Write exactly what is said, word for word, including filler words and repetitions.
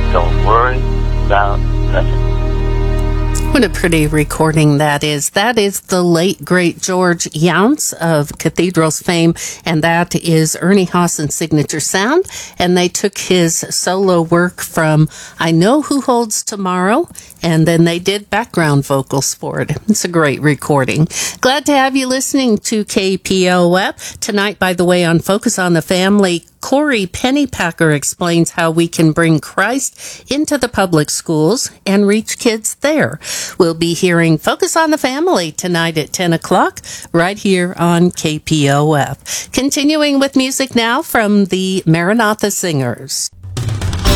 Don't worry about nothing. What a pretty recording that is. That is the late, great George Younce of Cathedrals fame, and that is Ernie Hawson's signature sound. And they took his solo work from I Know Who Holds Tomorrow, and then they did background vocals for it. It's a great recording. Glad to have you listening to K P O F. Tonight, by the way, on Focus on the Family, Corey Pennypacker explains how we can bring Christ into the public schools and reach kids there. We'll be hearing Focus on the Family tonight at ten o'clock right here on K P O F. Continuing with music now from the Maranatha Singers.